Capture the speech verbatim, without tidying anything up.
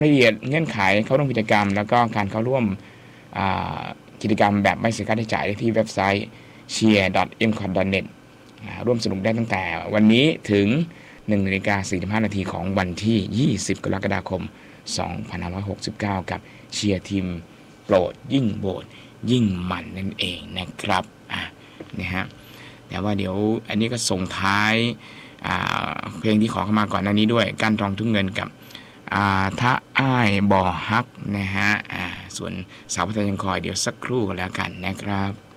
รายละเอียดเงื่อนไขเข้าร่วมกิจกรรมแล้วก็การเข้าร่วมกิจกรรมแบบไม่เสียค่าใช้จ่ายได้ที่เว็บไซต์ เชียร์ ดอท เอ็ม คอท ดอท เน็ต ร่วมสนุกได้ตั้งแต่วันนี้ถึง หนึ่งนาฬิกาสี่สิบห้านาทีของวันที่ยี่สิบกรกฎาคมสองพันห้าร้อยหกสิบเก้ากับเชียร์ทีมโปรดยิ่งโบสยิ่งมันนั่นเองนะครับอ่ะนะฮะแต่ว่าเดี๋ยวอันนี้ก็ส่งท้ายเพลงที่ขอเข้ามาก่อนหน้านี้ด้วยการทองทุ่งเงินกับถ้าอ้ายบ่อฮักนะฮะส่วนสาวพัทยังคอยเดี๋ยวสักครู่กันแล้วกันนะครับ